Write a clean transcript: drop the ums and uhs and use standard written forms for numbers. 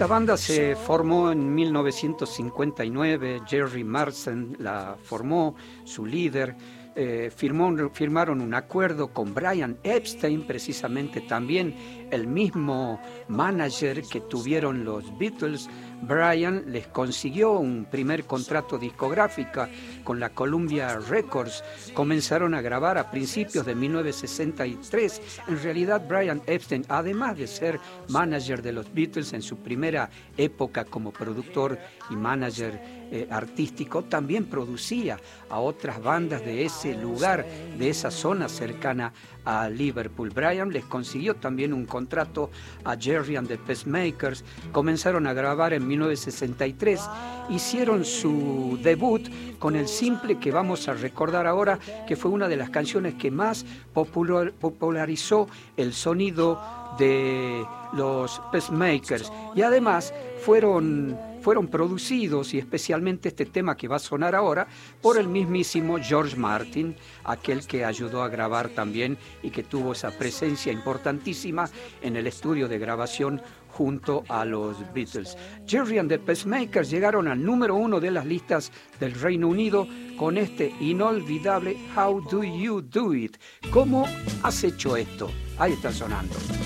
Esta banda se formó en 1959, Jerry Marsden la formó, su líder. Firmaron un acuerdo con Brian Epstein, precisamente también el mismo manager que tuvieron los Beatles. Brian les consiguió un primer contrato discográfico con la Columbia Records. Comenzaron a grabar a principios de 1963. En realidad, Brian Epstein, además de ser manager de los Beatles en su primera época como productor y manager artístico, también producía a otras bandas de ese lugar, de esa zona cercana a Liverpool. Brian les consiguió también un contrato a Jerry and the Pacemakers. Comenzaron a grabar en 1963, hicieron su debut con el simple que vamos a recordar ahora, que fue una de las canciones que más popularizó el sonido de los Pacemakers, y además fueron producidos, y especialmente este tema que va a sonar ahora, por el mismísimo George Martin, aquel que ayudó a grabar también y que tuvo esa presencia importantísima en el estudio de grabación junto a los Beatles. Jerry and the Pacemakers llegaron al número 1 de las listas del Reino Unido con este inolvidable How Do You Do It? ¿Cómo has hecho esto? Ahí está sonando.